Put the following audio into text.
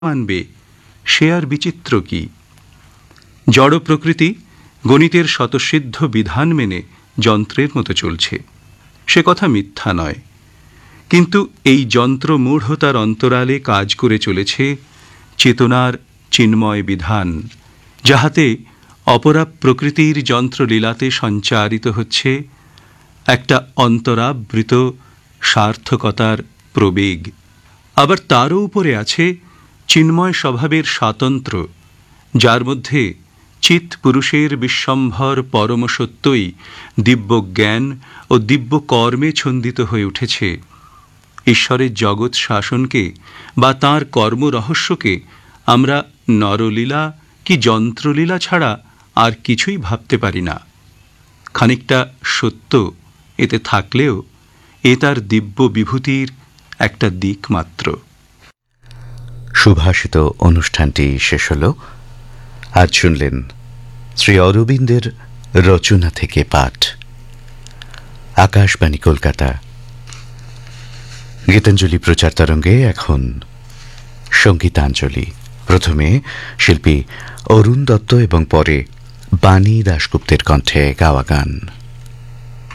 মানবে সে আর বিচিত্র কি? জড় প্রকৃতি গণিতের স্বতঃসিদ্ধ বিধান মেনে যন্ত্রের মতো চলছে, সে কথা মিথ্যা নয়। কিন্তু এই যন্ত্রমূঢ়তার অন্তরালে কাজ করে চলেছে চেতনার চিন্ময় বিধান, যাহাতে অপরা প্রকৃতির যন্ত্রলীলাতে সঞ্চারিত হচ্ছে একটা অন্তরাবৃত সার্থকতার প্রবেগ। আবার তারও উপরে আছে চিন্ময় স্বভাবের স্বাতন্ত্র্য, যার মধ্যে চিৎ পুরুষের বিশ্বম্ভর পরম সত্যই দিব্য জ্ঞান ও দিব্য কর্মে ছন্দিত হয়ে উঠেছে। ঈশ্বরের জগৎ শাসনকে বা তাঁর কর্মরহস্যকে আমরা নরলীলা কি যন্ত্রলীলা ছাড়া আর কিছুই ভাবতে পারি না। খানিকটা সত্য এতে থাকলেও এ তার দিব্য বিভূতির একটা দিক মাত্র। সুভাষিত অনুষ্ঠানটি শেষ হল। আজ শুনলেন শ্রী অরবিন্দের রচনা থেকে পাঠ। আকাশবাণী কলকাতা। গীতাঞ্জলি প্রচার তরঙ্গে এখন সঙ্গীতাঞ্জলি। প্রথমে শিল্পী অরুণ দত্ত এবং পরে বাণী দাশগুপ্তের কণ্ঠে গাওয়া গান।